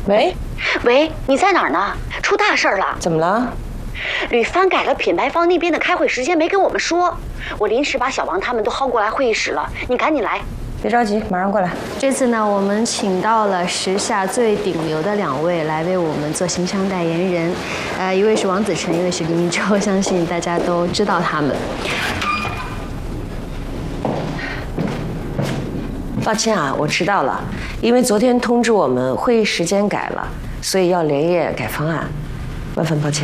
喂， 喂，你在哪儿呢？出大事了！ 怎么了？ 吕帆改了品牌方那边的开会时间，没跟我们说。我临时把小王他们都薅过来会议室了，你赶紧来。 别着急，马上过来。 这次呢，我们请到了时下最顶流的2位来为我们做形象代言人，一位是王子成，一位是李明洲，相信大家都知道他们。 抱歉啊，我迟到了，因为昨天通知我们会议时间改了，所以要连夜改方案，万分抱歉。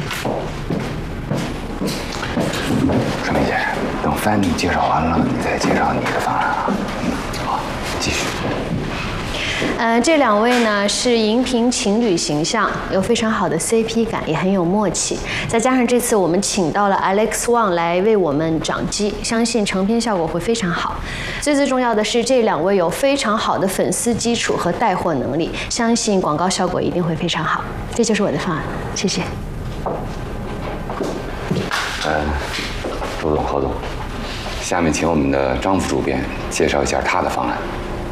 春梅先生，等Fanny介绍完了，你再介绍你的方案啊。好，继续。 这2位呢是荧屏情侣形象，有非常好的 CP 感，也很有默契。再加上这次我们请到了 Alex Wang 来为我们掌机，相信成片效果会非常好。最重要的是，这2位有非常好的粉丝基础和带货能力，相信广告效果一定会非常好。这就是我的方案，谢谢。 周总、何总，下面请我们的张副主编介绍一下他的方案。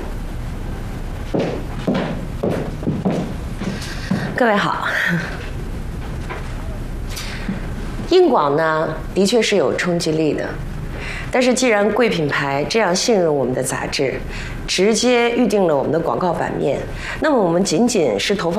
各位好，硬广呢的确是有冲击力的，但是既然贵品牌这样信任我们的杂志，直接预定了我们的广告版面，那么我们仅仅是投放